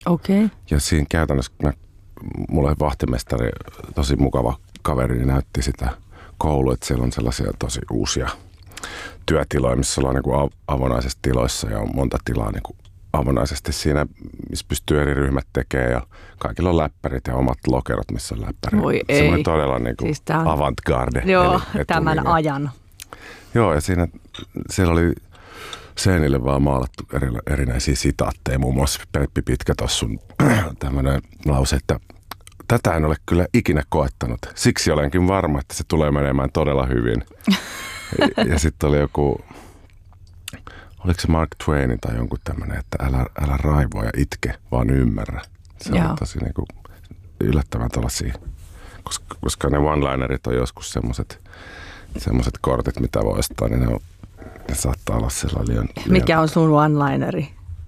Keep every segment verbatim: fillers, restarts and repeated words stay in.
Okei. Okay. Ja siinä käytännössä mä, mulle vahtimestari, tosi mukava kaveri, niin näytti sitä koulua, että siellä on sellaisia tosi uusia työtiloja, missä ollaan niin kuin avonaisissa tiloissa ja on monta tilaa niin kuin avonaisesti siinä, missä pystyy eri ryhmät tekemään ja kaikilla on läppärit ja omat lokerot, missä on läppäri. Voi ei. Semmoinen todella niin kuin siis tämän, avantgarde. Joo, tämän ajan. Joo, ja siinä, siellä oli seinille vaan maalattu eri, erinäisiä sitaatteja, muun muassa Peppi Pitkätossun tämmöinen lause, että tätä en ole kyllä ikinä koettanut. Siksi olenkin varma, että se tulee menemään todella hyvin. ja ja sitten oli joku, oliko se Mark Twainin tai jonkun tämmöinen, että älä, älä raivoa ja itke, vaan ymmärrä. Se on tosi niin kuin yllättävän tällaisia, koska, koska ne one-linerit on joskus semmoiset semmoiset kortit, mitä voi ostaa, niin ne, on, ne saattaa olla sellainen liian, liian... Mikä on sun one-lineri?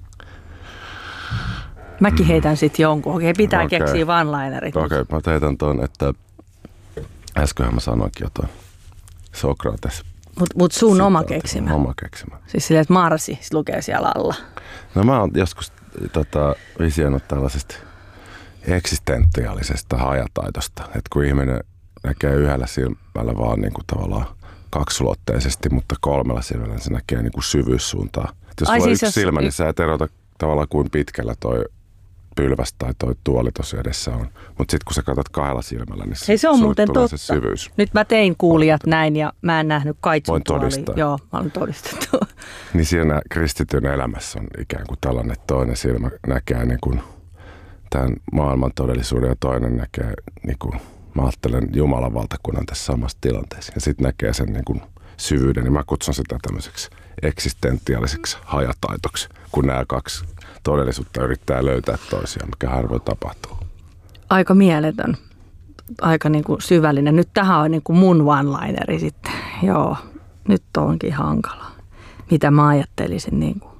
Mäkin heitän sitten jonkun. Okei, pitää okay. keksiä one-linerit. Okei, okay, mä teetän tuon, että äskenhän mä sanoinkin jotain. Sokrates. Mutta mut sun Sitaati, oma keksimä? Oma keksimä. Siis silleen, että Marsi lukee siellä alla. No mä oon joskus tota, visioinut tällaisesta eksistentiaalisesta hajataitosta, että kun ihminen näkee yhdellä silmällä vaan niin kuin tavallaan kaksulotteisesti, mutta kolmella silmällä se näkee niin kuin syvyyssuuntaa. Et jos Ai sulla siis on yksi jos... silmä, niin sä et erota tavallaan kuin pitkällä toi pylväs tai toi tuoli tuossa edessä on. Mutta sitten kun sä katsot kahdella silmällä, niin Hei, se on muuten tulee totta. Se syvyys. Nyt mä tein kuulijat näin ja mä en nähnyt kaitsun Voin todistaa. Joo, mä olen todistettu. Niin siinä kristityn elämässä on ikään kuin tällainen, että toinen silmä näkee niin kuin tämän maailman todellisuuden ja toinen näkee niin kuin mä ajattelen Jumalan valtakunnan tässä samassa tilanteessa. Ja sitten näkee sen niin kuin syvyyden. Ja mä kutsun sitä tämmöiseksi eksistentiaaliseksi hajataitoksi, kun nämä kaksi todellisuutta yrittää löytää toisiaan, mikä harvoin tapahtuu. Aika mieletön. Aika niin kuin syvällinen. Nyt tähän on niin kuin mun one-lineri sitten. Joo, nyt onkin hankala. Mitä mä ajattelisin niin kuin.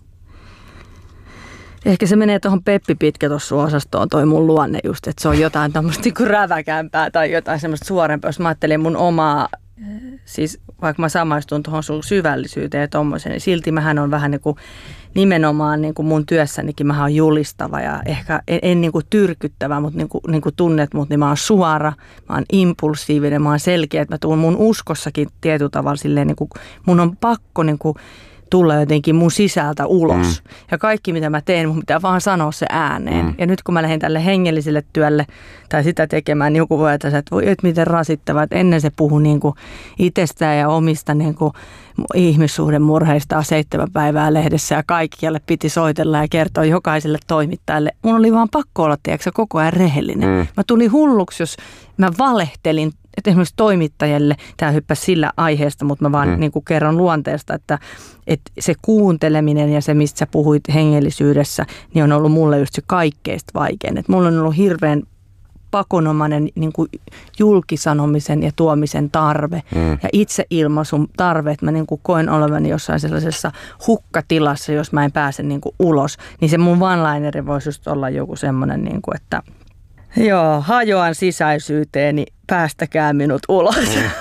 Ehkä se menee tuohon Peppi Pitkätossu-osastoon toi mun luonne just, että se on jotain tämmöistä niin räväkämpää tai jotain semmoista suorempaa. Jos mä ajattelin mun omaa, siis vaikka mä samaistun tuohon sun syvällisyyteen ja tommoseen, niin silti mähän on vähän niin kuin nimenomaan niin kuin mun työssänikin mähän on julistava ja ehkä en, en niin kuin tyrkyttävä, mutta niin kuin, niin kuin tunnet mut, niin mä oon suora, mä oon impulsiivinen, mä oon selkeä, että mä tuun mun uskossakin tietyllä tavalla silleen, niin kuin, mun on pakko niin kuin tulla jotenkin mun sisältä ulos. Mm. Ja kaikki, mitä mä teen, mun pitää vaan sanoa se ääneen. Mm. Ja nyt kun mä lähdin tälle hengelliselle työlle tai sitä tekemään, niin joku voi ajatella, että voi, että miten rasittavaa. Että ennen se puhui niin kuin itsestään ja omista niin kuin ihmissuhdemurheista seitsemän päivää lehdessä ja kaikkialle piti soitella ja kertoa jokaiselle toimittajalle. Mun oli vaan pakko olla, tiedätkö, koko ajan rehellinen. Mm. Mä tulin hulluksi, jos mä valehtelin. Että esimerkiksi toimittajille, tämä hyppäsi sillä aiheesta, mutta mä vaan mm. niin kuin kerron luonteesta, että, että se kuunteleminen ja se, mistä sä puhuit hengellisyydessä, niin on ollut mulle just se kaikkeista vaikein. Että mulla on ollut hirveän pakonomainen niin kuin julkisanomisen ja tuomisen tarve mm. ja itseilmaisun tarve, että mä niin kuin koen olevani jossain sellaisessa hukkatilassa, jos mä en pääse niin kuin ulos, niin se mun one-lineri voisi just olla joku semmoinen, niin kuin, että joo, hajoan sisäisyyteeni, päästäkää minut ulos.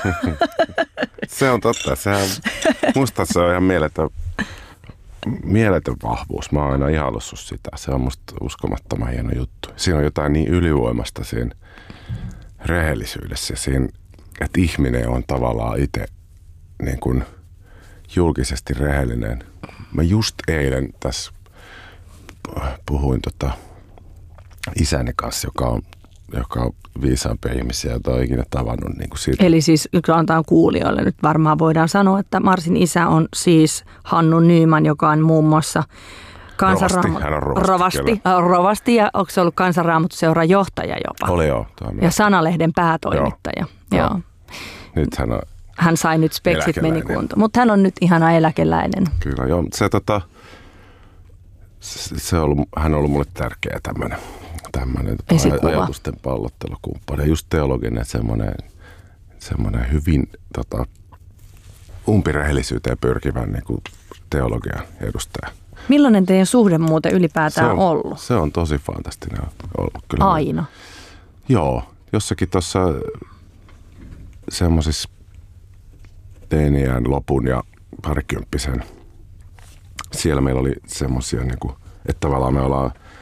Se on totta. Sehän, musta se on ihan mieletön, mieletön vahvuus. Mä oon aina ihaillut sitä. Se on musta uskomattoman hieno juttu. Siinä on jotain niin ylivoimasta siinä rehellisyydessä. Siinä, että ihminen on tavallaan itse niin kuin julkisesti rehellinen. Mä just eilen tässä puhuin tota isäni kanssa, joka on, joka on viisaampia ihmisiä, jota on ikinä tavannut. Niin kuin siitä. Eli siis yksi antaa kuulijoille. Nyt varmaan voidaan sanoa, että Marsin isä on siis Hannu Nyman, joka on muun muassa kansanraamattu. Rovasti, hän on rovasti. Rovasti, rovasti ja onko se ollut kansanraamattoseuran johtaja jopa? Oli joo. Ja Sanalehden päätoimittaja. Joo. joo. Nyt hän on Hän sai nyt speksit meni kuntoon, mutta hän on nyt ihana eläkeläinen. Kyllä joo, se tota, se, se on ollut, hän on ollut mulle tärkeä tämmöinen. Tämmöinen ajatusten pallottelukumppani. Just teologinen, semmoinen, semmoinen hyvin tota, umpirehellisyyteen pyrkivän niin kuin teologian edustaja. Millainen teidän suhde muuten ylipäätään on ollut? Se on tosi fantastinen ollut. Kyllä Aina? Mä, joo. Jossakin tuossa semmoisissa teiniään lopun ja parikymppisen. Siellä meillä oli semmoisia, niin kuin, että tavallaan me ollaan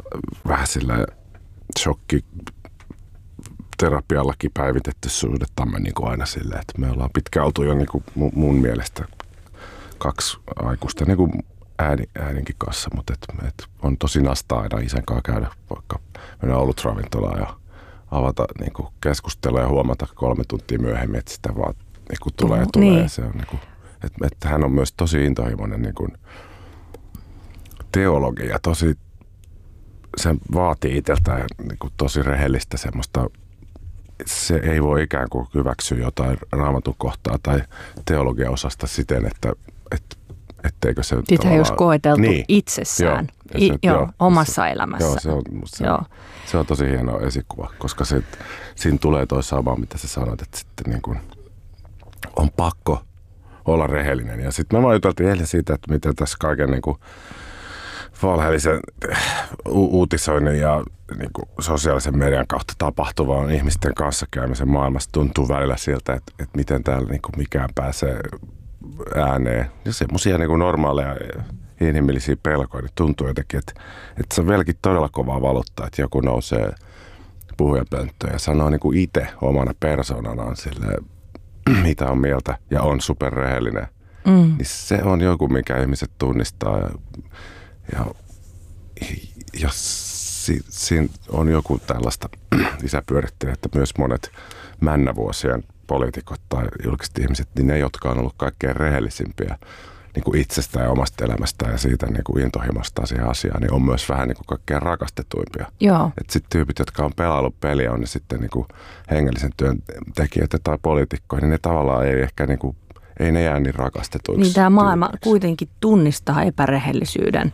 vähän sillä shokki terapiallakin päivitetty suhdettamme niin kuin aina silleen, että me ollaan pitkään oltu jo niin kuin mun mielestä kaksi aikuista niin kuin ääni, ääninkin kanssa, mutta et, et on tosi nastaa aina isän kanssa käydä vaikka mennä olutravintolaan ja avata niin kuin keskustelua ja huomata kolme tuntia myöhemmin, että sitä vaan niin kuin tulee ja tulee. Niin. Se on, niin kuin, että, että hän on myös tosi intohimoinen niin kuin teologi ja tosi, se vaatii itseltään niin kuin tosi rehellistä semmoista. Se ei voi ikään kuin hyväksyä jotain raamatun kohtaa tai teologiaosasta siten, että et, etteikö se... Sitä ei olisi koeteltu niin. itsessään, joo, I, se, joo, joo, omassa se, elämässä. Joo, se on, se, joo. se on tosi hieno esikuva, koska se, siinä tulee toi sama, mitä sä sanoit, että sitten niin kuin on pakko olla rehellinen. Ja sitten me vaan juteltiin eilen siitä, että miten tässä kaiken niin kuin valheellisen u- uutisoinnin ja niin kuin sosiaalisen median kautta tapahtuvaan ihmisten kanssakäymisen maailmassa tuntuu välillä siltä, että, että miten täällä niin kuin mikään pääsee ääneen. Ja semmoisia niin kuin normaaleja inhimillisiä pelkoja, niin tuntuu jotenkin, että, että se on vieläkin todella kovaa valuttaa, että joku nousee puhujapönttöön ja sanoo niin kuin itse omana persoonanaan silleen, mitä on mieltä ja on superrehellinen. Mm. Niin se on joku, mikä ihmiset tunnistaa ja Ja, ja si, siinä on joku tällaista lisäpyörittäjä, että myös monet männävuosien poliitikot tai julkiset ihmiset, niin ne, jotka on ollut kaikkein rehellisimpiä niin kuin itsestään ja omasta elämästään ja siitä niin kuin intohimostaan siihen asiaan, niin on myös vähän niin kuin kaikkein rakastetuimpia. Että sitten tyypit, jotka on pelaillut peliä, on ne sitten niin kuin hengellisen työn tekijöitä tai poliitikkoja, niin ne tavallaan ei ehkä niin kuin, ei ne jää niin rakastetuiksi. Niin tämä maailma tyypiksi kuitenkin tunnistaa epärehellisyyden.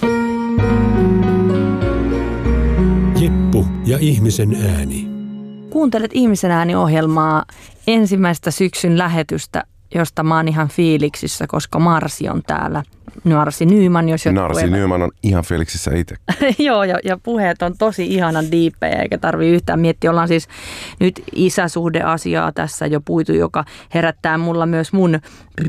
Jeppu ja ihmisen ääni. Kuuntelet Ihmisen ääni-ohjelmaa, ensimmäistä syksyn lähetystä, josta mä oon ihan fiiliksissä, koska Marsi on täällä. Marsi Nyman, jos jotkut... Marsi Nyman on ihan fiiliksissä itse. Joo, ja, ja puheet on tosi ihanan diippejä, eikä tarvitse yhtään miettiä. Ollaan siis nyt isäsuhdeasiaa tässä jo puitu, joka herättää mulla myös mun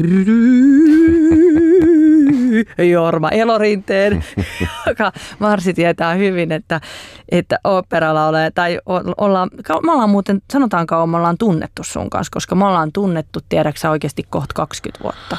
Jorma Elorinteen, joka Marsi tietää hyvin, että, että oopperalauleja, tai ollaan, me ollaan muuten, sanotaanko, me ollaan tunnettu sun kanssa, koska me ollaan tunnettu, tiedäksä oikeasti kohta kaksikymmentä vuotta.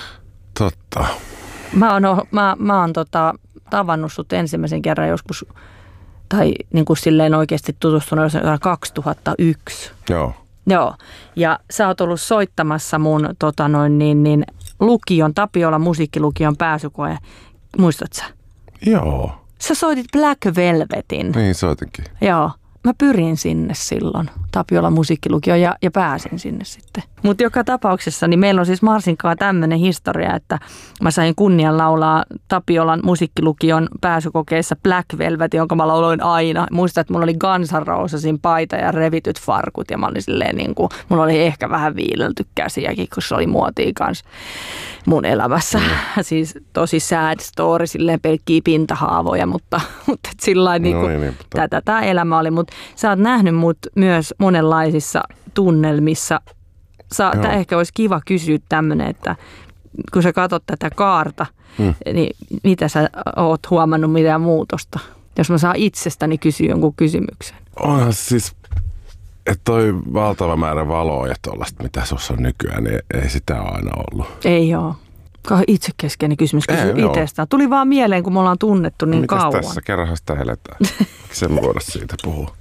Totta. Mä oon, mä, mä oon tota, tavannut sut ensimmäisen kerran joskus, tai niin kuin silleen oikeasti tutustunut kaksituhattayksi. Joo. Joo, ja sä oot ollut soittamassa mun tota noin, niin, niin, lukion, Tapiolan musiikkilukion pääsykoe. Muistatko sä? Joo. Sä soitit Black Velvetin. Niin, soitinkin. Joo. Mä pyrin sinne silloin, Tapiolan musiikkilukio, ja, ja pääsin sinne sitten. Mutta joka tapauksessa, niin meillä on siis Marsinkaan tämmöinen historia, että mä sain kunnian laulaa Tapiolan musiikkilukion pääsykokeessa Black Velvet, jonka mä lauloin aina. Muistan, että mulla oli Guns N' Rosesin paita ja revityt farkut, ja mä olin silleen niin kuin, mulla oli ehkä vähän viilelty käsiäkin, kun se oli muotia kanssa mun elämässä. Mm. Siis tosi sad story, silleen pelkkiä pintahaavoja, mutta, mutta sillain niin kuin, no, niin, mutta tätä tämä elämä oli. Mutta sä oot nähnyt mut myös monenlaisissa tunnelmissa. Tämä ehkä olisi kiva kysyä tämmöinen, että kun sä katsot tätä kaarta, mm. niin mitä sä oot huomannut mitään muutosta? Jos mä saan itsestäni kysyä jonkun kysymyksen. Onhan siis, että toi valtava määrä valoa ja tuollaista, mitä sussa on nykyään, niin ei sitä ole aina ollut. Ei ole. Itsekeskeinen kysymys, kysy itsestään. Tuli vaan mieleen, kun me ollaan tunnettu niin mitäs kauan. Mitäs tässä? Kerranhan sitä eletään. Sen me voida siitä puhua.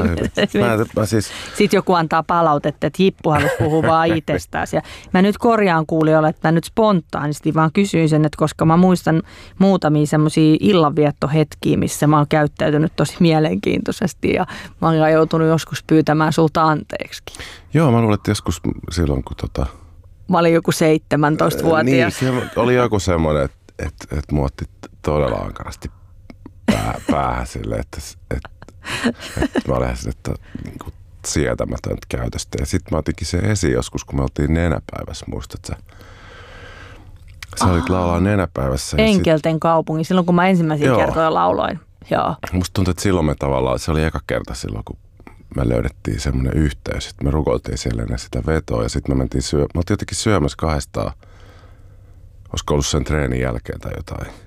Mä, mä siis... Sitten joku antaa palautetta, että Jippu halusi puhua vaan itsestään. Ja mä nyt korjaan kuulijoille, että mä nyt spontaanisti vaan kysyin sen, että koska mä muistan muutamia semmoisia illanviettohetkiä, missä mä oon käyttäytynyt tosi mielenkiintoisesti ja mä oon joutunut joskus pyytämään sulta anteeksikin. Joo, mä luulen, että joskus silloin, kun tota... Mä olin joku seitsemäntoistavuotias. Niin, se oli joku semmoinen, että, että, että mua otti todella ankarasti pää, päähän silleen, että, että, että mä olin sille, että niin kuin sietämätöntä käytöstä. Ja sitten mä otinkin sen esiin joskus, kun me oltiin nenäpäivässä, muistatko sä? Sä olit laulaa nenäpäivässä. Enkelten sit... kaupunki, silloin kun mä ensimmäisiä Joo. kertoja lauloin. Joo. Musta tuntuu, että silloin me tavallaan, se oli eka kerta silloin, kun me löydettiin semmoinen yhteys. Sitten me rukoiltiin siellä ennen sitä vetoa ja sitten me mentiin syö... Me oltiin jotenkin syömässä kahdestaan. Olisiko ollut sen treenin jälkeen tai jotain.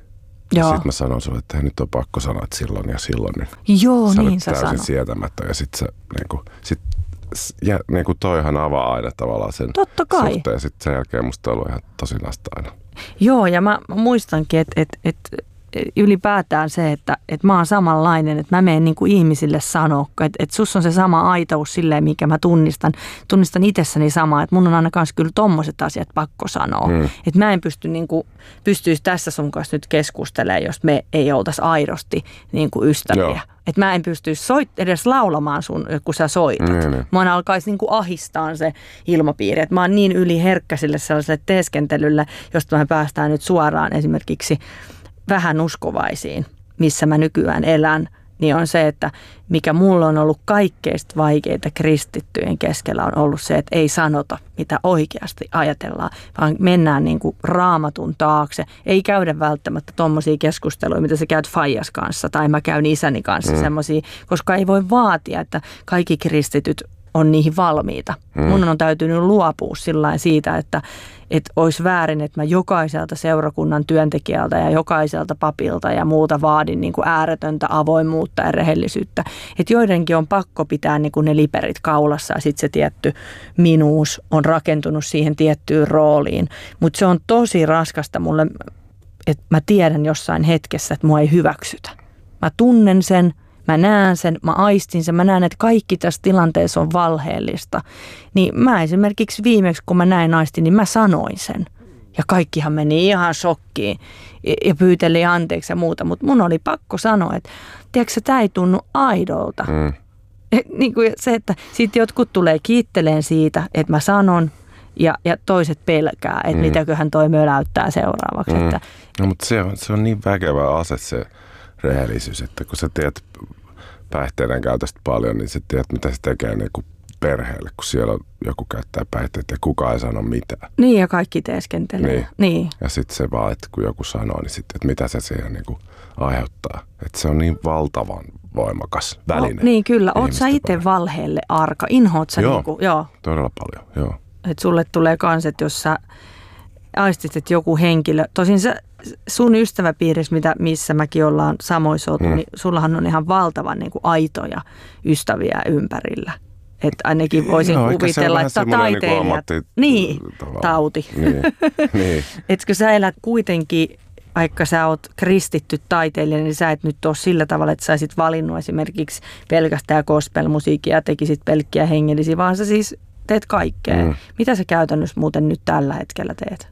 Ja sitten mä sanon sulle, että nyt on pakko sanoa, että silloin ja silloin. Niin Joo, sä niin sä täysin sanot. sietämättä. Ja sitten se niinku, sit, ja, niinku toihan avaa aina tavallaan sen Totta kai. suhteen. Ja sitten sen jälkeen musta on ollut ihan tosi nasta aina. Joo, ja mä, mä muistankin, että et, et, ylipäätään se, että et mä oon samanlainen, että mä menen niinku ihmisille sanoa, että et sus on se sama aitous silleen, mikä mä tunnistan. Tunnistan itsessäni samaa, että mun on aina kanssa kyllä tommoset asiat pakko sanoa. Mm. Että mä en pysty niinku, pystyisi tässä sun kanssa nyt keskustelemaan, jos me ei oltaisi aidosti niinku ystäviä. Että mä en pystyisi soit, edes laulamaan sun, kun sä soitat. Mm, mm. Mä alkaisi niinku ahistaa se ilmapiiri. Että mä oon niin yliherkkä sille sellaiselle teeskentelylle, josta me päästään nyt suoraan esimerkiksi vähän uskovaisiin, missä mä nykyään elän, niin on se, että mikä mulla on ollut kaikkein vaikeita kristittyjen keskellä on ollut se, että ei sanota, mitä oikeasti ajatellaan, vaan mennään niin kuin raamatun taakse. Ei käydä välttämättä tommosia keskusteluja, mitä sä käyt faijas kanssa tai mä käyn isäni kanssa mm. semmosia, koska ei voi vaatia, että kaikki kristityt on niihin valmiita. Mm. Mun on täytynyt luopua sillain siitä, että, että olisi väärin, että mä jokaiselta seurakunnan työntekijältä ja jokaiselta papilta ja muuta vaadin niin kuin ääretöntä avoimuutta ja rehellisyyttä. Että joidenkin on pakko pitää niin kuin ne liperit kaulassa ja sitten se tietty minuus on rakentunut siihen tiettyyn rooliin. Mutta se on tosi raskasta mulle, että mä tiedän jossain hetkessä, että mua ei hyväksytä. Mä tunnen sen. Mä näen sen, mä aistin sen, mä näen, että kaikki tässä tilanteessa on valheellista. Niin mä esimerkiksi viimeksi, kun mä näin aistin, niin mä sanoin sen. Ja kaikkihan meni ihan shokkiin ja pyyteli anteeksi ja muuta. Mutta mun oli pakko sanoa, että tiedätkö, tämä ei tunnu aidolta. Mm. Niin kuin se, että sitten jotkut tulee kiitteleen siitä, että mä sanon ja, ja toiset pelkää, että mm. mitäköhän toi möläyttää seuraavaksi. Mm. Että, no, mutta se on, se on niin väkevä ase se rehellisyys, että kun sä tiedät päihteiden käytöstä paljon, niin sä tiedät, mitä se tekee niin kuin perheelle, kun siellä joku käyttää päihteitä ja kukaan ei sano mitään. Niin, ja kaikki teeskentelee. Niin. niin. Ja sitten se vaan, että kun joku sanoo, niin sitten, että mitä se siihen niin kuin aiheuttaa. Että se on niin valtavan voimakas väline. No, niin, kyllä. Oot sä itse valheelle arka? Inhoot sä joo, niin kuin, joo. todella paljon, joo. Että sulle tulee kans, että jos sä aistit, että joku henkilö, tosin sä, sun ystäväpiirissä, mitä, missä mäkin ollaan samoissa oltu, mm. niin sullahan on ihan valtavan niin kuin aitoja ystäviä ympärillä. Että ainakin voisin joo, kuvitella, että taiteilijat, niin, tavallaan. tauti. Niin, niin. Etkö sä elät kuitenkin, vaikka sä oot kristitty taiteilija, niin sä et nyt ole sillä tavalla, että sä olisit valinnut esimerkiksi pelkästään gospel-musiikkia ja tekisit pelkkiä hengellisiä, vaan sä siis teet kaikkea. Mm. Mitä sä käytännössä muuten nyt tällä hetkellä teet?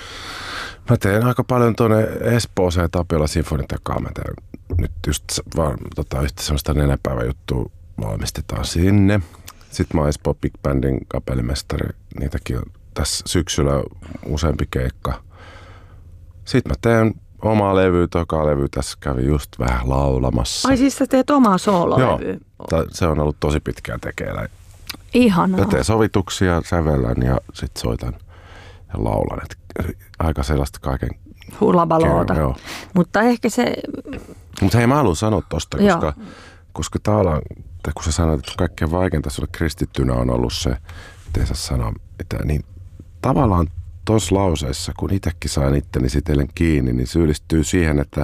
Mä teen aika paljon tuonne Espooseen ja Tapiola Sinfonitakaan. Mä teen nyt just vaan tota, yhtä semmoista nenäpäivän juttua valmistetaan sinne. Sitten mä oon Espoon Big Bandin kapellimestari. Niitäkin on tässä syksyllä useampi keikka. Sitten mä teen omaa levyä, tokaa levyä. Tässä kävi just vähän laulamassa. Ai siis sä teet omaa soololevyä? Joo, se on ollut tosi pitkään tekeillä. Ihanaa. Mä teen sovituksia, sävellän ja sit soitan ja laulan. Et aika sellaista kaiken hulabaloota. Mutta ehkä se... Mutta hei, mä haluan sanoa tosta, koska, koska tavallaan, kun sä sanoit, että kaikkein vaikeinta sulle kristittynä on ollut se, ettei saa sanoa mitään, niin tavallaan tuossa lauseessa, kun itsekin sain itteni sitellen kiinni, niin syyllistyy siihen, että,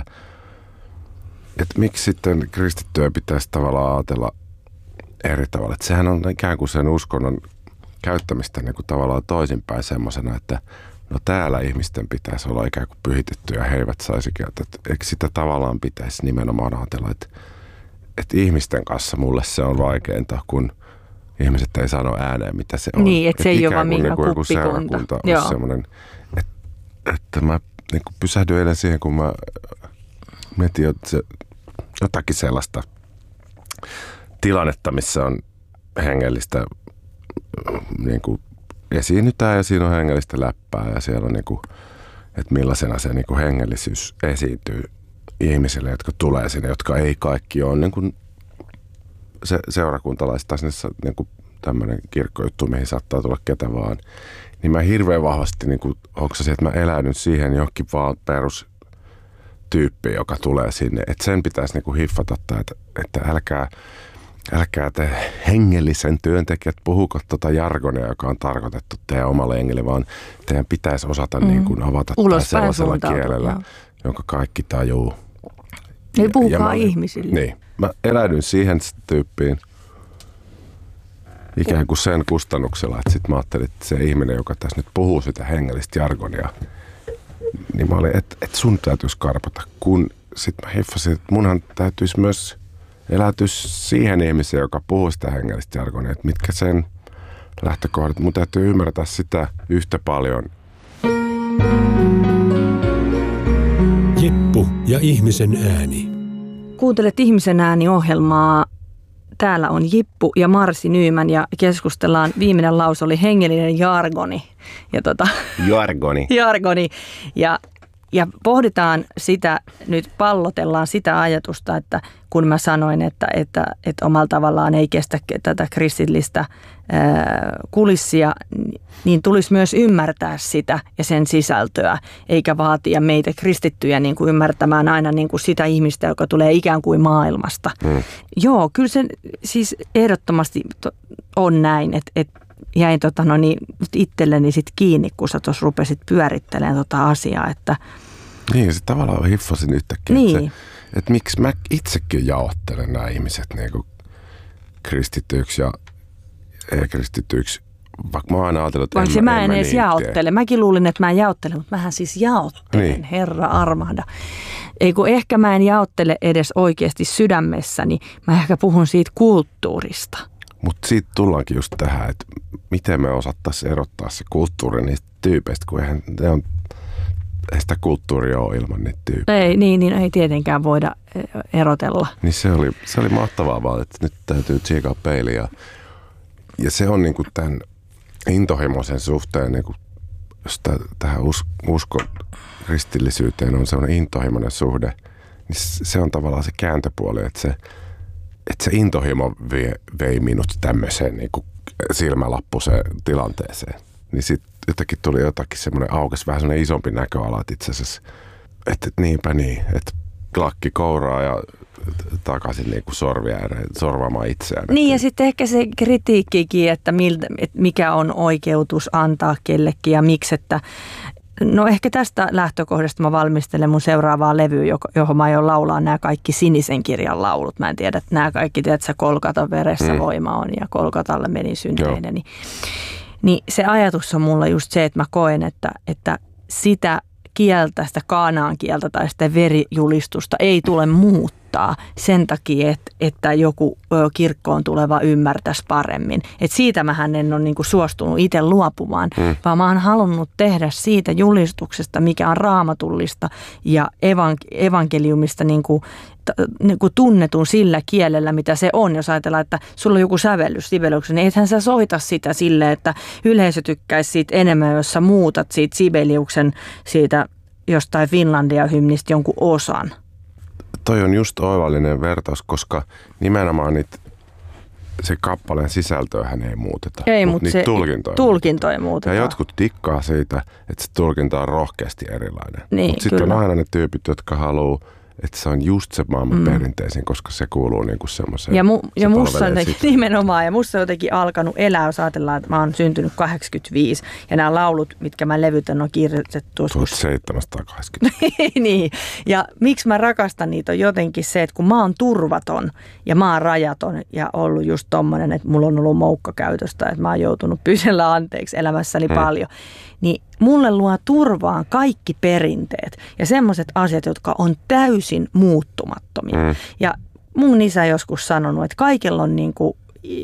että miksi sitten kristittyä pitäisi tavallaan ajatella eri tavalla. Että sehän on ikään kuin sen uskonnon käyttämistä niin kuin tavallaan toisinpäin semmoisena, että no täällä ihmisten pitäisi olla ikään kuin pyhitettyä ja he eivät saisi käyttää. Eikö sitä tavallaan pitäisi nimenomaan ajatella, että, että ihmisten kanssa mulle se on vaikeinta, kun ihmiset ei sano ääneen, mitä se on. Niin, että se ei ole vaan minkä niin kuppikunta. Seurakunta olisi semmoinen, että, että mä niin kuin pysähdyin eilen siihen, kun mä mietin se, jotakin sellaista tilannetta, missä on hengellistä niin kuin esiinnytään ja siinä on hengellistä läppää ja siellä on niin kuin, että millaisena se niin kuin hengellisyys esiintyy ihmisille, jotka tulee sinne, jotka ei kaikki ole niin kuin se, seurakuntalaista, niin kuin tämmöinen kirkkojuttu, mihin saattaa tulla ketä vaan. Niin mä hirveän vahvasti niin kuin hoksasin, että mä eläydyn siihen johonkin vaan perustyyppi, joka tulee sinne. Että sen pitäisi niin kuin hiffata, että, että älkää Älkää te hengellisen työntekijät puhuko tuota jargonia, joka on tarkoitettu teidän omalle hengelle, vaan teidän pitäisi osata mm. niin kuin avata tämä sellaisella kielellä, jonka kaikki tajuu. Ei puhukaan mä, ihmisille. Niin. Mä eläydyn siihen tyyppiin ikään kuin sen kustannuksella, että sit mä ajattelin, että se ihminen, joka tässä nyt puhuu sitä hengellistä jargonia, niin mä olin, että et sun täytyisi karpata, kun sit mä hiffasin, että munhan täytyisi myös eläytyä siihen ihmiseen, joka puhuu sitä hengellistä jargonia, että mitkä sen lähtökohdat, mun täytyy ymmärtää sitä yhtä paljon. Jippu ja ihmisen ääni. Kuuntelet Ihmisen ääni-ohjelmaa. Täällä on Jippu ja Marsi Nyman ja keskustellaan. Viimeinen lause oli hengellinen jargoni. Ja tota, Jargoni. jargoni. Ja, ja pohditaan sitä, nyt pallotellaan sitä ajatusta, että kun mä sanoin, että, että, että omalla tavallaan ei kestä tätä kristillistä ää, kulissia, niin tulisi myös ymmärtää sitä ja sen sisältöä, eikä vaatia meitä kristittyjä niin kuin ymmärtämään aina niin kuin sitä ihmistä, joka tulee ikään kuin maailmasta. Mm. Joo, kyllä se siis ehdottomasti on näin, että, että jäin tota, no niin, itselleni sit kiinni, kun sä tuossa rupesit pyörittelemään tota asiaa. Että niin, se tavallaan hiffasin yhtäkkiä, niin. että, se, että miksi mä itsekin jaottelen nämä ihmiset niin kuin kristityiksi ja ei-kristityiksi. Vaikka mä oon aina ajatellut, että Vaikka en, se mä en, en edes niin jaottele. tee. Mäkin luulin, että mä en jaottele, mutta mähän siis jaottelen, niin. Herra armahda. Ei kun ehkä mä en jaottele edes oikeasti sydämessäni, mä ehkä puhun siitä kulttuurista. Mutta siitä tullaankin just tähän, että miten me osattaisiin erottaa se kulttuuri niistä tyypeistä, kun eihän ne on, ei sitä kulttuuria ole ilman niitä tyyppejä. Ei, niin, niin ei tietenkään voida erotella. Niin se oli, se oli mahtavaa vaan, että nyt täytyy tsiikaa peiliä. Ja, ja se on niinku tämän intohimoisen suhteen, niinku, jos täh, tähän us, uskon kristillisyyteen on sellainen intohimoinen suhde, niin se on tavallaan se kääntöpuoli, että se, että se intohimo vei, vei minut tämmöiseen niinku silmälappuseen tilanteeseen. Niin sitten jotenkin tuli jotakin semmoinen aukesi, vähän semmoinen isompi näköala, että itse asiassa, että niinpä niin, että klakki kouraa ja takaisin niin kuin sorvia sorvaamaan itseään. Niin ja sitten ehkä se kritiikkikin, että, miltä, että mikä on oikeutus antaa kellekin ja miksi, että no ehkä tästä lähtökohdasta mä valmistelen mun seuraavaa levyä, johon mä aion laulaa nämä kaikki Sinisen kirjan laulut. Mä en tiedä, että nämä kaikki, tiedätkö, Kolkatan veressä mm. voima on ja Kolkatalle menin synteinä. Niin, niin se ajatus on mulla just se, että mä koen, että, että sitä kieltä, sitä kaanaan kieltä tai sitä verijulistusta ei tule muuttaa sen takia, että, että joku kirkkoon tuleva ymmärtäisi paremmin. Et siitä mähän en ole niinku suostunut itse luopumaan, mm. vaan mä oon halunnut tehdä siitä julistuksesta, mikä on raamatullista ja evank- evankeliumista niinku, t- niinku tunnetun sillä kielellä, mitä se on. Jos ajatellaan, että sulla on joku sävellys Sibeliuksen, niin ethän sä soita sitä silleen, että yleisö tykkäisi siitä enemmän, jos sä muutat siitä Sibeliuksen siitä jostain Finlandia-hymnistä jonkun osan. Toi on just oivallinen vertaus, koska nimenomaan niitä, se kappaleen sisältöähän ei muuteta. Ei, mutta se tulkintoja, tulkintoja muutetaan. Ja jotkut tikkaa siitä, että se tulkinta on rohkeasti erilainen. Niin, mutta sitten on aina ne tyypit, jotka haluaa, että se on just se maailman mm. perinteisin, koska se kuuluu niinku semmoiseen. Ja, mu, ja musta on nimenomaan, ja musta on jotenkin alkanut elää, jos ajatellaan, että mä oon syntynyt kahdeksankymmentäviisi, ja nämä laulut, mitkä mä levytän, on kirjoitettu tuhatseitsemänsataakahdeksankymmentä. Niin, ja miksi mä rakastan niitä on jotenkin se, että kun mä oon turvaton, ja mä oon rajaton, ja ollut just tommonen, että mulla on ollut moukkakäytöstä, että mä oon joutunut pysellä anteeksi elämässäni hmm. paljon, niin mulle luo turvaan kaikki perinteet ja semmoiset asiat, jotka on täysin muuttumattomia. Mm. Ja mun isä joskus sanonut, että kaikilla on, niin kuin,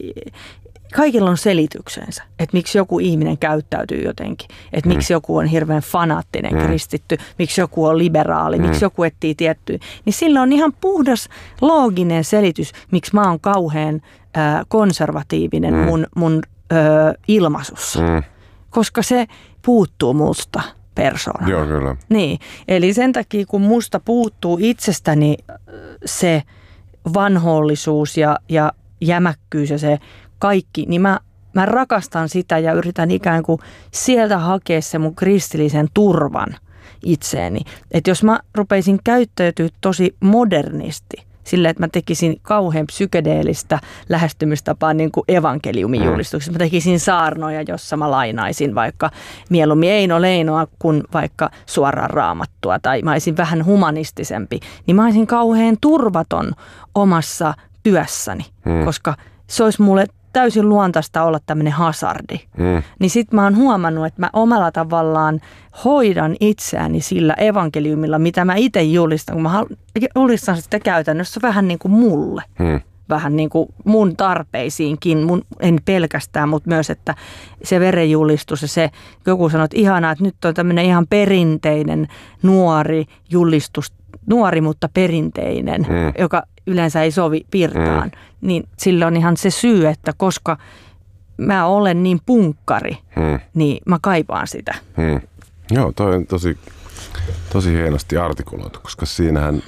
kaikilla on selityksensä, että miksi joku ihminen käyttäytyy jotenkin, että mm. miksi joku on hirveän fanaattinen mm. kristitty, miksi joku on liberaali, mm. miksi joku etsii tiettyä. Niin sillä on ihan puhdas looginen selitys, miksi mä oon kauhean äh, konservatiivinen mm. mun, mun äh, ilmaisussa. Mm. Koska se puuttuu musta persoonana. Joo, kyllä. Niin, eli sen takia kun musta puuttuu itsestäni se vanhoollisuus ja, ja jämäkkyys ja se kaikki, niin mä, mä rakastan sitä ja yritän ikään kuin sieltä hakea se mun kristillisen turvan itseeni. Että jos mä rupeisin käyttäytyä tosi modernisti silleen, että mä tekisin kauhean psykedeellistä lähestymistapaa niin kuin evankeliumin julistuksessa. Mä tekisin saarnoja, jossa mä lainaisin vaikka mieluummin Eino Leinoa kuin vaikka suoraan Raamattua, tai mä olisin vähän humanistisempi, niin mä olisin kauhean turvaton omassa työssäni, hmm. koska se olisi mulle täysin luontaista olla tämmöinen hazardi. Hmm. Niin sit mä oon huomannut, että mä omalla tavallaan hoidan itseäni sillä evankeliumilla, mitä mä itse julistan, kun mä julistan sitä käytännössä vähän niin kuin mulle. Hmm. Vähän niin kuin mun tarpeisiinkin, mun, en pelkästään, mutta myös, että se verenjulistus ja se, joku sanoo, että ihanaa, että nyt on tämmöinen ihan perinteinen nuori julistus, nuori mutta perinteinen, hmm. joka yleensä ei sovi pirtaan, hmm. niin sillä on ihan se syy, että koska mä olen niin punkkari, hmm. niin mä kaipaan sitä. Hmm. Joo, toi on tosi, tosi hienosti artikuloitu, koska siinähän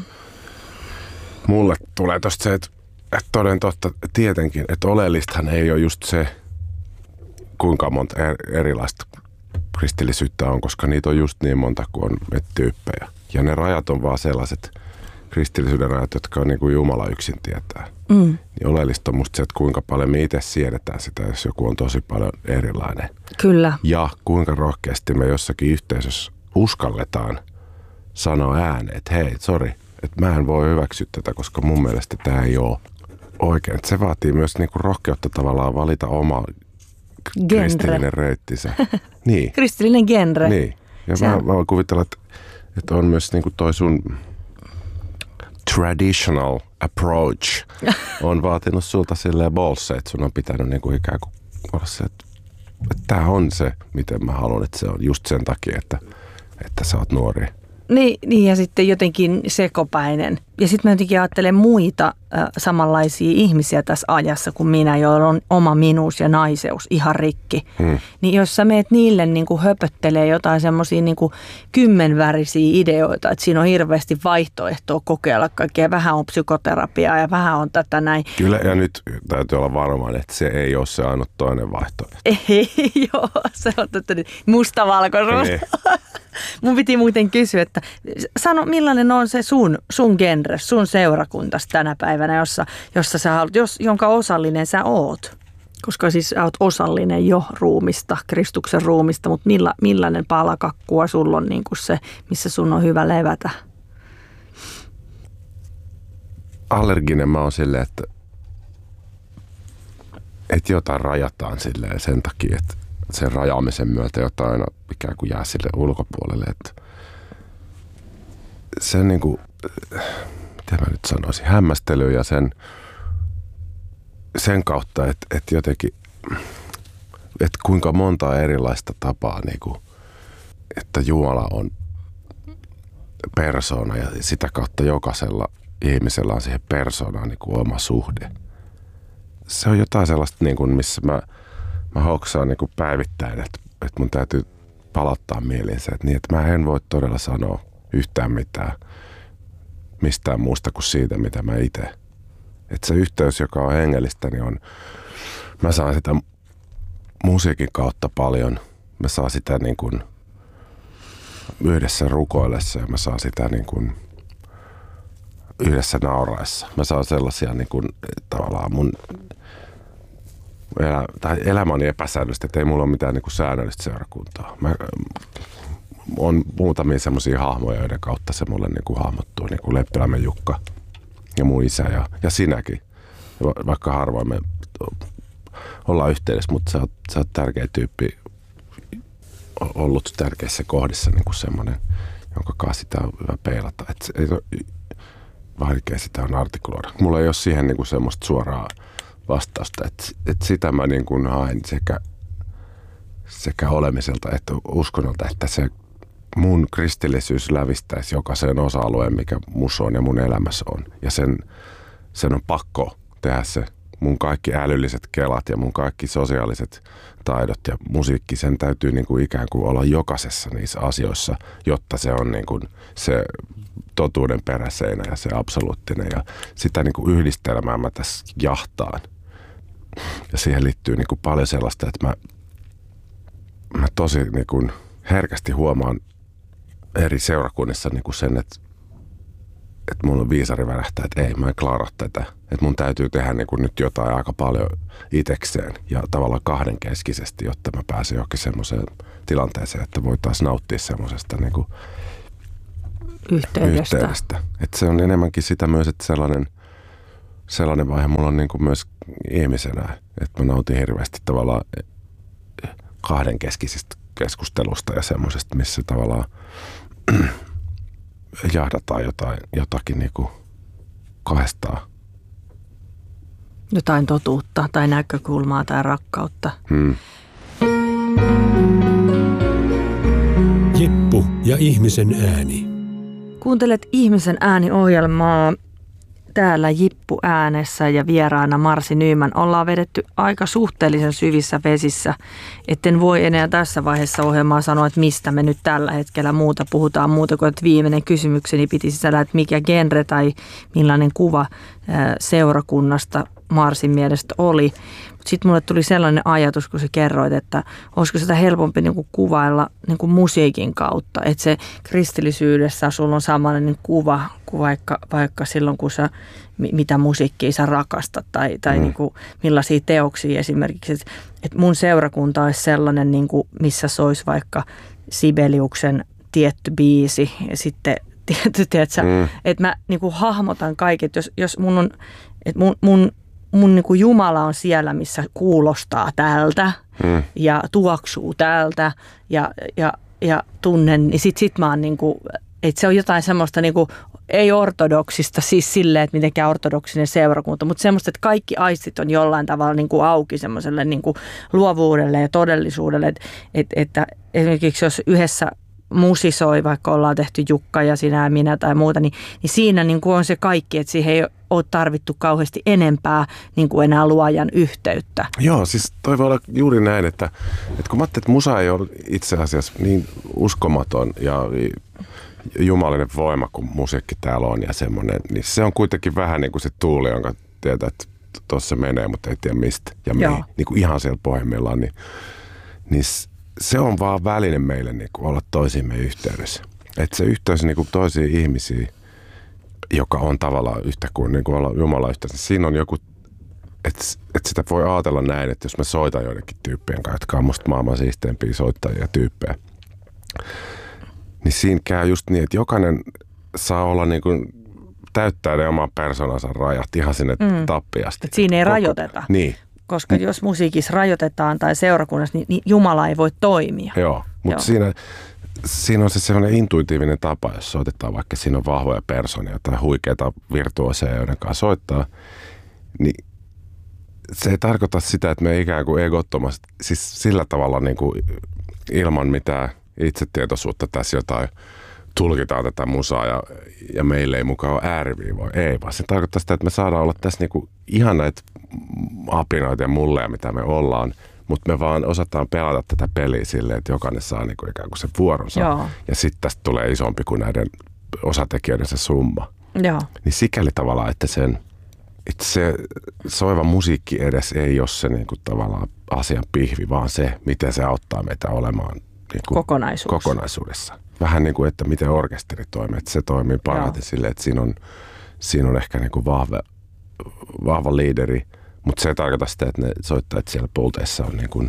mulle tulee tosta se, että Että toden totta, tietenkin, että oleellistahan ei ole just se, kuinka monta erilaista kristillisyyttä on, koska niitä on just niin monta kuin on tyyppejä. Ja ne rajat on vaan sellaiset kristillisyyden rajat, jotka on niin kuin Jumala yksin tietää. Mm. Niin oleellista on musta se, että kuinka paljon me itse siedetään sitä, jos joku on tosi paljon erilainen. Kyllä. Ja kuinka rohkeasti me jossakin yhteisössä uskalletaan sanoa ääneen, että hei, sori, että mä en voi hyväksyä tätä, koska mun mielestä tämä ei ole oikein. Se vaatii myös niinku rohkeutta tavallaan valita oma genre. Kristillinen reittinsä. Niin. Kristillinen genre. Niin. Ja mä, mä voin kuvitella, että, että on myös niinku toi sun traditional approach on vaatinut sulta silleen bolse, että sun on pitänyt niinku ikään kuin olla se, että, että tää on se, miten mä haluan, että se on just sen takia, että, että sä oot nuori. Niin, niin, ja sitten jotenkin sekopäinen. Ja sitten mä jotenkin ajattelen muita äh, samanlaisia ihmisiä tässä ajassa kuin minä, joilla on oma minuus ja naiseus ihan rikki. Hmm. Niin jos sä meet niille niin kuin höpöttelee jotain semmoisia niin kuin kymmenvärisiä ideoita, että siinä on hirveästi vaihtoehtoa kokeilla kaikkea. Vähän on psykoterapiaa ja vähän on tätä näin. Kyllä, ja nyt täytyy olla varmaan, että se ei ole se ainut toinen vaihtoehto. Ei, joo, se on tätä mustavalkoisuus. Mun piti muuten kysyä, että sano, millainen on se sun, sun genre, sun seurakuntas tänä päivänä, jossa, jossa sä haluat, jos, jonka osallinen sä oot? Koska siis sä oot osallinen jo ruumista, Kristuksen ruumista, mutta milla, millainen palakakkua sulla on niin kuin se, missä sun on hyvä levätä? Allerginen mä oon silleen, että, että jotain rajataan silleen sen takia, että sen rajaamisen myötä jotain aina ikään kuin jää sille ulkopuolelle. Että se niin kuin, miten mä nyt sanoisin, hämmästely ja sen, sen kautta, että, että jotenkin, että kuinka monta erilaista tapaa, niin kuin, että Jumala on persoona ja sitä kautta jokaisella ihmisellä on siihen persoonaan niin kuin oma suhde. Se on jotain sellaista, niin kuin, missä mä Mä hoksaan niin kuin päivittäin, että, että mun täytyy palauttaa mieliin se, että, niin, että mä en voi todella sanoa yhtään mitään mistään muusta kuin siitä, mitä mä itse. Että se yhteys, joka on hengellistä, niin on, mä saan sitä musiikin kautta paljon. Mä saan sitä niin kuin yhdessä rukoillessa ja mä saan sitä niin kuin yhdessä nauraessa. Mä saan sellaisia niin kuin, tavallaan mun Elä, tai elämä on niin epäsäännöllistä, että ei mulla ole mitään niin kuin säännöllistä seurakuntaa. Mä, on muutamia semmoisia hahmoja, joiden kautta se mulle niin kuin hahmottuu, niin kuin Leppilämen Jukka ja mun isä ja, ja sinäkin. Vaikka harvoin me ollaan yhteydessä, mutta sä oot, sä oot tärkeä tyyppi, ollut tärkeissä kohdissa niin kuin semmoinen, jonka kanssa sitä on hyvä peilata. Et ei ole vaikea sitä on artikuloida. Mulla ei ole siihen niin kuin semmoista suoraa vastausta, että, että sitä mä niin kuin haen sekä, sekä olemiselta että uskonnolta, että se mun kristillisyys lävistäisi jokaisen osa-alueen, mikä musta on ja mun elämässä on. Ja sen, sen on pakko tehdä se. Mun kaikki älylliset kelat ja mun kaikki sosiaaliset taidot ja musiikki, sen täytyy niin kuin ikään kuin olla jokaisessa niissä asioissa, jotta se on niin kuin se totuuden peräseinä ja se absoluuttinen. Ja sitä niin kuin yhdistelmää mä tässä jahtaan. Ja siihen liittyy niin kuin paljon sellaista, että mä, mä tosi niin kuin herkästi huomaan eri seurakunnissa niin kuin sen, että, että mulla on viisari värähtää, että ei, mä en klaara tätä. Että mun täytyy tehdä niin kuin nyt jotain aika paljon itekseen ja tavallaan kahdenkeskisesti, jotta mä pääsen johonkin semmoiseen tilanteeseen, että voitaisiin nauttia semmoisesta niin kuin yhteydestä. yhteydestä. Että se on enemmänkin sitä myös, että sellainen, sellainen vaihe mulla on niin kuin myös ihmisenä, että mä nautin hirveästi tavallaan kahdenkeskisistä keskustelusta ja semmoisesta, missä tavallaan jahdataan jotain, jotakin niin kuin kahdestaan. Jotain totuutta tai näkökulmaa tai rakkautta. Hmm. Jippu ja ihmisen ääni. Kuuntelet Ihmisen ääni-ohjelmaa. Täällä Jippu äänessä ja vieraana Marsi Nyman. Ollaan vedetty aika suhteellisen syvissä vesissä, etten voi enää tässä vaiheessa ohjelmaa sanoa, että mistä me nyt tällä hetkellä muuta puhutaan. Muuta kuin, että viimeinen kysymykseni piti sisällä, että mikä genre tai millainen kuva seurakunnasta Marsin mielestä oli. Sitten mulle tuli sellainen ajatus, kun sä kerroit, että olisiko sitä helpompi niin kuin kuvailla niin kuin musiikin kautta. Että se kristillisyydessä sulla on samanlainen kuva kuin vaikka, vaikka silloin, kun sä, mitä musiikkia sä rakastat tai, tai mm. niin kuin, millaisia teoksia esimerkiksi. Että et mun seurakunta olisi sellainen, niin kuin, missä se olisi vaikka Sibeliuksen tietty biisi ja sitten tietty, tiedätkö, mm. että mä niin kuin hahmotan kaiken. Jos, jos mun on, että mun, mun Mun niin kuin Jumala on siellä, missä kuulostaa tältä mm. ja tuoksuu tältä ja, ja, ja tunnen, niin sit, sit mä oon niin kuin, että se on jotain semmoista niin kuin, ei ortodoksista, siis silleen, että mitenkään ortodoksinen seurakunta, mutta semmoista, että kaikki aistit on jollain tavalla niin kuin auki semmoiselle niin kuin luovuudelle ja todellisuudelle, että, että, että esimerkiksi jos yhdessä musisoi, vaikka ollaan tehty Jukka ja sinä ja minä tai muuta, niin, niin siinä niin kuin on se kaikki, että siihen ei ole tarvittu kauheasti enempää niin kuin enää luojan yhteyttä. Joo, siis toi voi olla juuri näin, että, että kun mä ajattelin, että musa ei ole itse asiassa niin uskomaton ja jumalinen voima kuin musiikki täällä on ja semmoinen, niin se on kuitenkin vähän niin kuin se tuuli, jonka tietää, että tuossa menee, mutta ei tiedä mistä ja mihin, niin kuin ihan siellä pohjimmillaan, niin, niin se on vaan väline meille niin kuin olla toisiimme yhteydessä. Että se yhteys niin kuin toisiin ihmisiin, joka on tavallaan yhtä kuin, niin kuin olla Jumalan yhteydessä. Siinä on joku, että, että sitä voi ajatella näin, että jos mä soitan joidenkin tyyppien kanssa, jotka on musta maailman siisteimpiä soittajia tyyppejä, niin siinä käy just niin, että jokainen saa olla niin kuin täyttää ne oman persoonansa rajat ihan sinne mm. tappiasti. Et siinä ei Koko, rajoiteta. Niin. Koska jos musiikissa rajoitetaan tai seurakunnassa, niin, niin Jumala ei voi toimia. Joo, mutta siinä, siinä on se sellainen intuitiivinen tapa, jos soitetaan vaikka siinä on vahvoja persoonia tai huikeita virtuoseja, joiden kanssa soittaa, niin se ei tarkoita sitä, että me ikään kuin egottomasti, siis sillä tavalla niin kuin ilman mitään itsetietoisuutta tässä jotain tulkitaan tätä musaa ja, ja meille ei mukaan ole ääriviivoja. Ei, vaan se tarkoittaa sitä, että me saadaan olla tässä niinku ihan näitä apinoita ja mulleja, mitä me ollaan, mutta me vaan osataan pelata tätä peliä silleen, että jokainen saa niinku ikään kuin sen vuoronsa. Joo. Ja sitten tästä tulee isompi kuin näiden osatekijöiden se summa. Joo. Niin sikäli tavallaan, että sen että se soiva musiikki edes ei ole se niinku tavallaan asian pihvi, vaan se, miten se auttaa meitä olemaan niinku Kokonaisuus. kokonaisuudessa. Vähän niin kuin, että miten orkesteri toimii. Että se toimii parhaiten silleen, että siinä on, siinä on ehkä niin kuin vahva, vahva liideri, mutta se ei tarkoita sitä, että ne soittajat siellä pulteissa on niin kuin,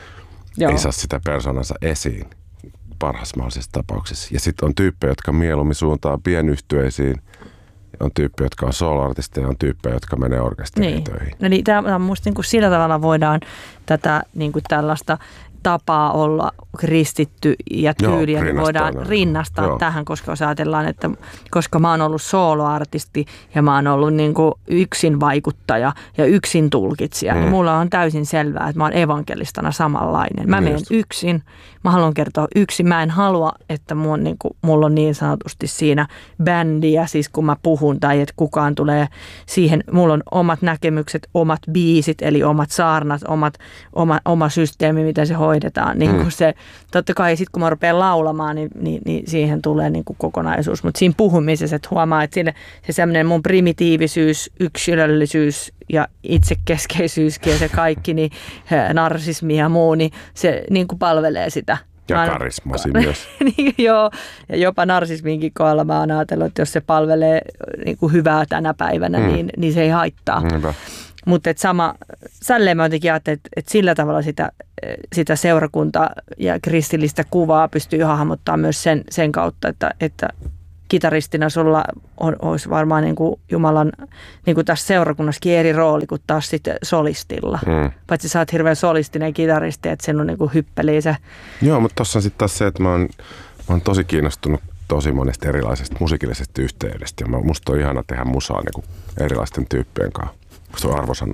ei saa sitä persoonansa esiin parhaassa mahdollisessa tapauksessa. Ja sitten on tyyppejä, jotka mieluummin suuntaa pienyhtyeisiin, on tyyppejä, jotka on solo-artisteja, on tyyppejä, jotka menee orkesteriin niin. töihin. No niin, tämä on musta niin kuin sillä tavalla voidaan tätä niin kuin tällaista tapaa olla kristitty ja tyyliä, Joo, niin voidaan rinnastaa Joo. tähän, koska jos ajatellaan, että koska mä oon ollut soloartisti ja mä oon ollut niin kuin yksin vaikuttaja ja yksin tulkitsija, mm. niin mulla on täysin selvää, että mä oon evankelistana samanlainen. Mä menen yksin, mä haluan kertoa yksin, mä en halua, että mun, niin kuin, mulla on niin sanotusti siinä bändiä, siis kun mä puhun tai että kukaan tulee siihen, mulla on omat näkemykset, omat biisit, eli omat saarnat, omat, oma, oma systeemi, miten se hoidetaan. Niin kuin mm. se, totta kai sitten kun mä rupean laulamaan, niin, niin, niin siihen tulee niin kuin kokonaisuus. Mutta siinä puhumisessa, että huomaa, että siinä, se semmoinen mun primitiivisyys, yksilöllisyys ja itsekeskeisyyskin ja se kaikki, niin narsismi ja muu, niin se niin kuin palvelee sitä. Ja mä karismasi myös. Niin, joo, ja jopa narsisminkin kohdalla mä oon ajatellut, että jos se palvelee niin kuin hyvää tänä päivänä, mm. niin, niin se ei haittaa. Niinpä. Mutta sama, sälleen mä jotenkin ajattelin, että, että sillä tavalla sitä, sitä seurakunta- ja kristillistä kuvaa pystyy hahmottaa myös sen, sen kautta, että, että kitaristina sulla on, olisi varmaan niin kuin Jumalan, niin kuin tässä seurakunnassakin eri rooli kuin taas sitten solistilla. Mm. Paitsi sä oot hirveän solistinen kitaristi, että sen on niin kuin hyppelii se. Joo, mutta tossa on sitten taas se, että mä oon, mä oon tosi kiinnostunut tosi monesta erilaisesta musiikillisesta yhteydestä. Ja mä, musta on ihana tehdä musaa niin kuin erilaisten tyyppien kanssa. Se on arvosana.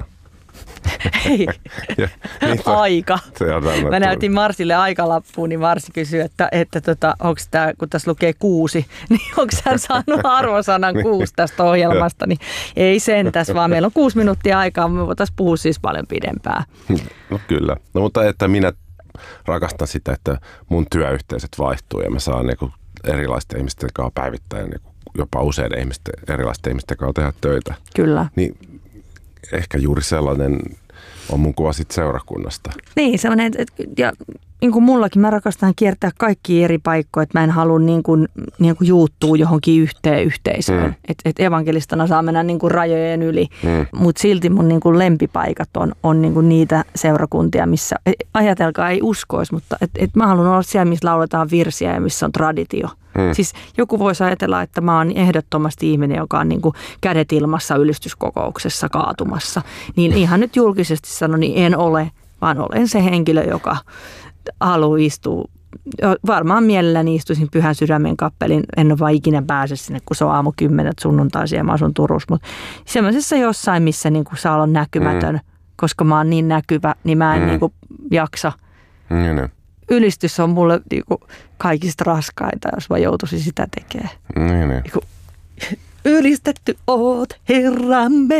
Hei, ja, aika. Se Mä näytin Marsille aikalappuun, niin Marsi kysyi, että, että tota, onko tämä, kun tässä lukee kuusi, niin onko hän saanut arvosanan kuusi tästä ohjelmasta, niin ei sentäs, vaan meillä on kuusi minuuttia aikaa, me voitaisiin puhua siis paljon pidempään. No kyllä, no, mutta että minä rakastan sitä, että mun työyhteisöt vaihtuu ja mä saan niinku erilaisten ihmisten kanssa päivittäin, niinku jopa useiden ihmisten, erilaisten ihmisten kanssa tehdä töitä. Kyllä. Niin ehkä juuri sellainen on mun kuva sit seurakunnasta. Niin, sellainen, että, ja niin kuin mullakin mä rakastan kiertää kaikki eri paikkoja, että mä en halua niin kuin, niin kuin juuttua johonkin yhteen yhteisöön. Mm. Että et evankelistana saa mennä niin kuin rajojen yli, mm. mutta silti mun niin kuin lempipaikat on, on niin kuin niitä seurakuntia, missä, ajatelkaa ei uskoisi, mutta et, et mä haluan olla siellä, missä lauletaan virsiä ja missä on traditio. Hmm. Siis joku voisi ajatella, että mä oon ehdottomasti ihminen, joka on niin kuin kädet ilmassa ylistyskokouksessa kaatumassa. Niin ihan nyt julkisesti sanon, niin en ole, vaan olen se henkilö, joka haluaa istua. Varmaan mielelläni istuisin Pyhän Sydämen kappelin. En ole vaan ikinä pääse sinne, kun se on aamu kymmenet sunnuntaisin ja mä asun Turussa. Mutta semmoisessa jossain, missä niin kuin saa olla näkymätön, hmm. koska mä oon niin näkyvä, niin mä en hmm. niin kuin jaksa. Hmm. Ylistys on mulle niinku kaikista raskainta, jos mä joutuisin sitä tekemään. Niin, niin. Niinku, ylistetty oot, Herramme.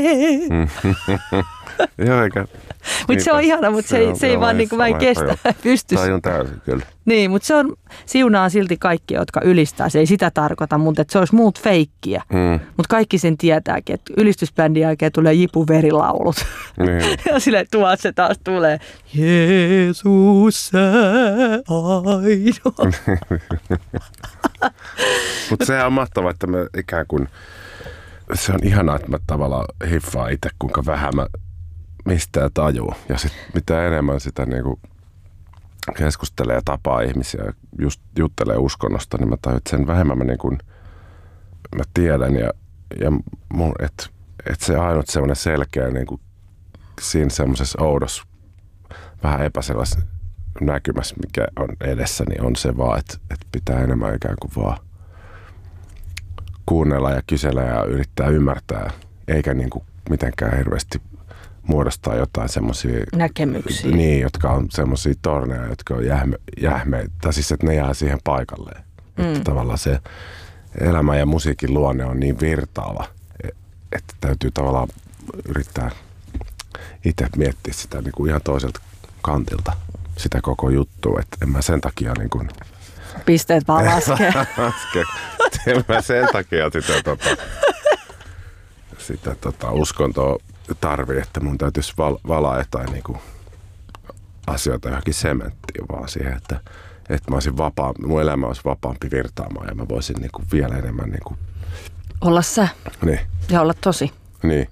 Joo, eikä. Mutta se on ihana, mutta se, se, se ei vaan, niinku, mä en kestä, pysty. Tajun täysin, kyllä. Niin, mutta se on, siunaa silti kaikki, jotka ylistää. Se ei sitä tarkoita, mutta että se olisi muut feikkiä. Mm. Mutta kaikki sen tietääkin, että ylistysbändin jälkeen tulee Jipu verilaulut. Niin. Ja silleen tuot se taas tulee. Jeesus sä ainoa. Mutta se on mahtavaa, että me ikään kuin, se on ihanaa, että mä tavallaan hiffaan itse, kuinka vähän mä mistään tajuu. Ja sitten mitä enemmän sitä niinku keskustelee ja tapaa ihmisiä ja just juttelee uskonnosta, niin mä tajun, että sen vähemmän mä, niinku, mä tiedän. Ja, ja että et se ainut semmoinen selkeä niinku, siinä semmoisessa oudossa, vähän epäselvässä näkymässä, mikä on edessä, niin on se vaan, että, että pitää enemmän ikään kuin vaan kuunnella ja kysellä ja yrittää ymmärtää, eikä niin kuin mitenkään hirveästi muodostaa jotain semmoisia näkemyksiä, niin, jotka on semmoisia torneja, jotka on jähme, jähmeitä, tai siis että ne jää siihen paikalleen. Mm. Että tavallaan se elämä ja musiikin luonne on niin virtaava, että täytyy tavallaan yrittää itse miettiä sitä niin kuin ihan toiselta kantilta, sitä koko juttua, että en mä sen takia niin kuin pisteet vaan laskee. laske. En mä sen takia sitä, tota, sitä tota, uskontoa tarvii, että mun täytyisi val- valaa jotain niin kuin asioita johonkin sementtiin, vaan siihen, että, että mä olisin vapaa, mun elämä olisi vapaampi virtaamaan ja mä voisin niin kuin vielä enemmän niin kuin olla sä. Niin. Ja olla tosi. Niin.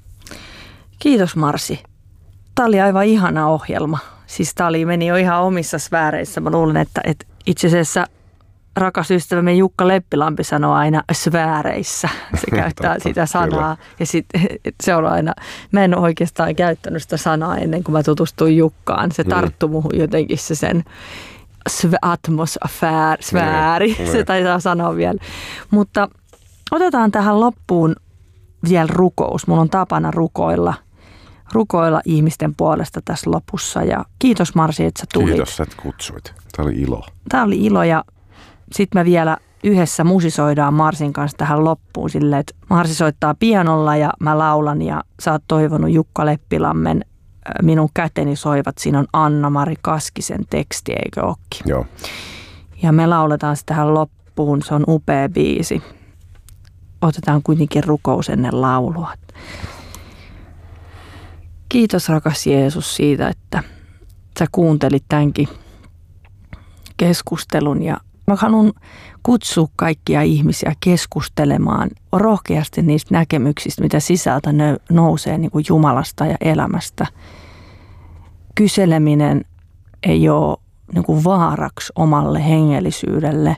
Kiitos Marsi. Tämä oli aivan ihana ohjelma. Siis tämä oli, meni jo ihan omissa sfääreissä. Mä luulen, että, että itse asiassa rakas ystävämme Jukka Leppilampi sanoo aina sfääreissä. Se käyttää Totta, sitä sanaa. Kyllä. Ja sit, se on aina, mä en ole oikeastaan käyttänyt sitä sanaa ennen kuin mä tutustuin Jukkaan. Se tarttui muuhun jotenkin se sen atmosfääri, sfääri, mm, se taitaa sanoa vielä. Mutta otetaan tähän loppuun vielä rukous. Mulla on tapana rukoilla. rukoilla ihmisten puolesta tässä lopussa. Ja kiitos Marsi, että sä tulit. Kiitos, että kutsuit. Tämä oli ilo. Tämä oli ilo ja sitten me vielä yhdessä musisoidaan Marsin kanssa tähän loppuun silleen, että Marsi soittaa pianolla ja mä laulan ja sä oot toivonut Jukka Leppilammen Minun käteni soivat. Siinä on Anna-Mari Kaskisen teksti, eikö ookin? Joo. Ja me lauletaan sitä tähän loppuun. Se on upea biisi. Otetaan kuitenkin rukous ennen laulua. Kiitos rakas Jeesus siitä, että sä kuuntelit tämänkin keskustelun ja mä haluan kutsua kaikkia ihmisiä keskustelemaan rohkeasti niistä näkemyksistä, mitä sisältä nousee niin kuin Jumalasta ja elämästä. Kyseleminen ei ole niin kuin vaaraksi omalle hengellisyydelle,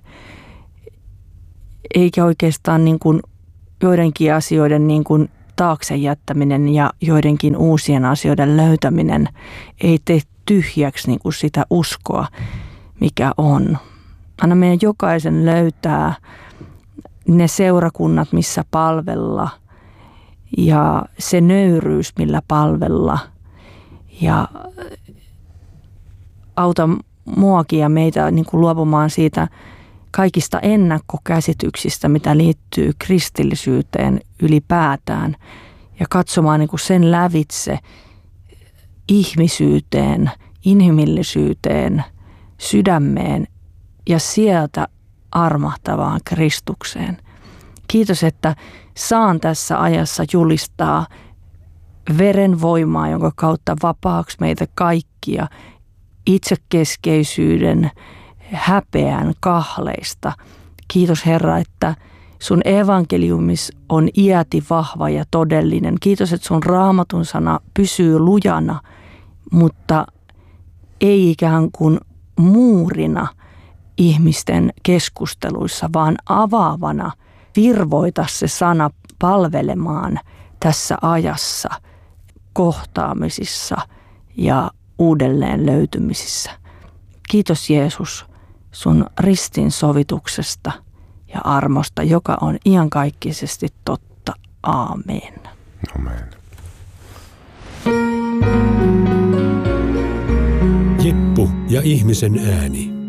eikä oikeastaan niin kuin joidenkin asioiden niin kuin taakse jättäminen ja joidenkin uusien asioiden löytäminen ei tee tyhjäksi niin kuin sitä uskoa, mikä on. Anna meidän jokaisen löytää ne seurakunnat, missä palvella ja se nöyryys, millä palvella. Ja auta muakin ja meitä niin kuin luopumaan siitä kaikista ennakkokäsityksistä, mitä liittyy kristillisyyteen ylipäätään. Ja katsomaan niin kuin sen lävitse ihmisyyteen, inhimillisyyteen, sydämeen ja sieltä armahtavaan Kristukseen. Kiitos, että saan tässä ajassa julistaa veren voimaa, jonka kautta vapaaksi meitä kaikkia itsekeskeisyyden, häpeän kahleista. Kiitos Herra, että sun evankeliumis on iäti vahva ja todellinen. Kiitos, että sun raamatun sana pysyy lujana, mutta ei ikään kuin muurina ihmisten keskusteluissa, vaan avaavana. Virvoita se sana palvelemaan tässä ajassa, kohtaamisissa ja uudelleen löytymisissä. Kiitos Jeesus sun ristin sovituksesta ja armosta, joka on iankaikkisesti totta. Aamen. Amen. Jeppu ja ihmisen ääni.